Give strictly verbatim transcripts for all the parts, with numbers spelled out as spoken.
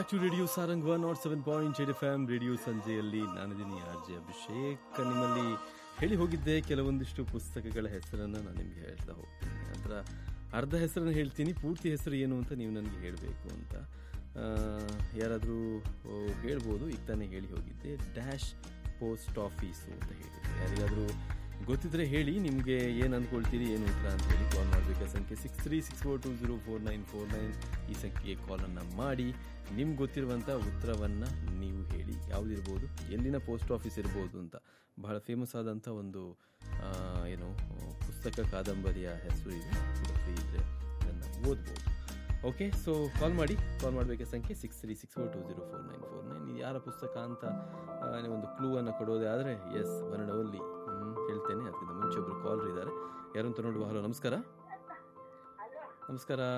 To radio Sarang one not seven point eight F M radio ಸಂಜೆಯಲ್ಲಿ ನಾನಿದ್ದೀನಿ R J Abhishek. ನಿಮ್ಮಲ್ಲಿ ಹೇಳಿ ಹೋಗಿದ್ದೆ ಕೆಲವೊಂದಿಷ್ಟು ಪುಸ್ತಕಗಳ ಹೆಸರನ್ನು ನಾನು ನಿಮಗೆ ಹೇಳ್ತಾ ಹೋಗ್ತೀನಿ. ನಂತರ ಅರ್ಧ ಹೆಸರನ್ನು ಹೇಳ್ತೀನಿ, ಪೂರ್ತಿ ಹೆಸರು ಏನು ಅಂತ ನೀವು ನನಗೆ ಹೇಳಬೇಕು ಅಂತ. ಯಾರಾದರೂ ಹೇಳ್ಬೋದು, ಈಗ ತಾನೇ ಹೇಳಿ ಹೋಗಿದ್ದೆ ಡ್ಯಾಶ್ ಪೋಸ್ಟ್ ಆಫೀಸು ಅಂತ ಹೇಳಿದ್ದೆ. ಯಾರಿಗಾದರೂ ಗೊತ್ತಿದ್ರೆ ಹೇಳಿ, ನಿಮಗೆ ಏನು ಅಂದ್ಕೊಳ್ತೀರಿ, ಏನು ಉತ್ತರ ಅಂತ ಹೇಳಿ ಕಾಲ್ ಮಾಡಬೇಕು. ಸಂಖ್ಯೆ six three six four to zero four nine four nine ಈ ಸಂಖ್ಯೆಗೆ ಕಾಲನ್ನು ಮಾಡಿ ನಿಮ್ಗೆ ಗೊತ್ತಿರುವಂಥ ಉತ್ತರವನ್ನು ನೀವು ಹೇಳಿ. ಯಾವುದಿರ್ಬೋದು, ಎಲ್ಲಿನ ಪೋಸ್ಟ್ ಆಫೀಸ್ ಇರ್ಬೋದು ಅಂತ. ಬಹಳ ಫೇಮಸ್ ಆದಂಥ ಒಂದು ಏನು ಪುಸ್ತಕ ಕಾದಂಬರಿಯ ಹೆಸರು ಇದೆ. ಫ್ರೀ ಇದ್ದರೆ ಇದನ್ನು ಓದ್ಬೋದು. ಓಕೆ, ಸೊ ಕಾಲ್ ಮಾಡಿ. ಕಾಲ್ ಮಾಡಬೇಕಾದ ಸಂಖ್ಯೆ six three six four to zero four nine four nine ಇದು ಯಾರ ಪುಸ್ತಕ ಅಂತ ಒಂದು ಕ್ಲೂ ಅನ್ನು ಕೊಡೋದೇ ಆದರೆ ಎಸ್ ಒನ್ ಅಂಡ್ ಓನ್ಲಿ ಹೇಳ್ತೇನೆ. ಅದಕ್ಕಿಂತ ಮುಂಚೆ ಒಬ್ರು ಕಾಲರ್ ಇದ್ದಾರೆ, ಯಾರು ಅಂತ ನೋಡುವ. ಹಲೋ, ನಮಸ್ಕಾರ. ನಮಸ್ಕಾರ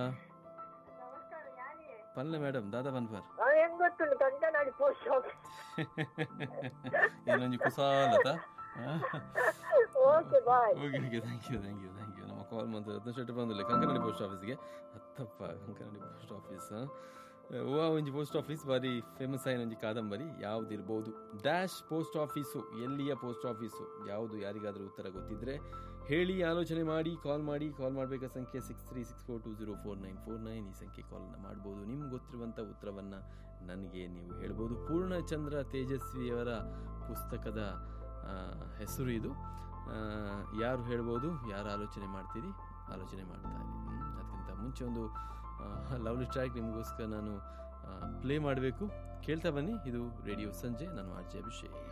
ಪನ್ಲೆ ಮೇಡಮ್, ದಾದಾ ಬನ್ಬಾರ್ ಏನೊಂದು ಕುಸಾಲತ. Okay okay, thank you thank you thank you. ನಮ್ಮ ಕಾಲ್ ಮಂತ್ರ ಹತ್ತು ಶೆಟ್ಟಿ ಬಂದಿಲ್ಲ ಕಂಕನಾಡಿ ಪೋಸ್ಟ್ ಆಫೀಸ್ಗೆ. ಹತ್ತಪ್ಪ ಕಂಕನಾಡಿ ಪೋಸ್ಟ್ ಆಫೀಸ್ ಓ ಒಂಜಿ ಪೋಸ್ಟ್ ಆಫೀಸ್ ಬಾರಿ ಫೇಮಸ್ ಆಯ್ನ ಒಂಜಿ ಕಾದಂಬರಿ. ಯಾವುದಿರ್ಬೋದು? ಡ್ಯಾಶ್ ಪೋಸ್ಟ್ ಆಫೀಸು, ಎಲ್ಲಿಯ ಪೋಸ್ಟ್ ಆಫೀಸು ಯಾವುದು? ಯಾರಿಗಾದರೂ ಉತ್ತರ ಗೊತ್ತಿದ್ರೆ ಹೇಳಿ, ಆಲೋಚನೆ ಮಾಡಿ, ಕಾಲ್ ಮಾಡಿ. ಕಾಲ್ ಮಾಡಬೇಕಾದ ಸಂಖ್ಯೆ six three six four to zero four nine four nine ಈ ಸಂಖ್ಯೆ ಕಾಲನ್ನು ಮಾಡ್ಬೋದು. ನಿಮ್ಗೆ ಗೊತ್ತಿರುವಂಥ ಉತ್ತರವನ್ನು ನನಗೆ ನೀವು ಹೇಳ್ಬೋದು. ಪೂರ್ಣಚಂದ್ರ ತೇಜಸ್ವಿಯವರ ಪುಸ್ತಕದ ಹೆಸರು ಇದು. ಯಾರು ಹೇಳ್ಬೋದು, ಯಾರು ಆಲೋಚನೆ ಮಾಡ್ತೀರಿ, ಆಲೋಚನೆ ಮಾಡ್ತಾ ಇರಿ. ಅದಕ್ಕಿಂತ ಮುಂಚೆ ಒಂದು ಲವ್ಲಿ ಟ್ರ್ಯಾಕ್ ನಿಮಗೋಸ್ಕರ ನಾನು ಪ್ಲೇ ಮಾಡಬೇಕು. ಕೇಳ್ತಾ ಬನ್ನಿ. ಇದು ರೇಡಿಯೋ ಸಂಜೆ, ನಾನು ಆರ್ ಜೆ ಅಭಿಷೇಕ್.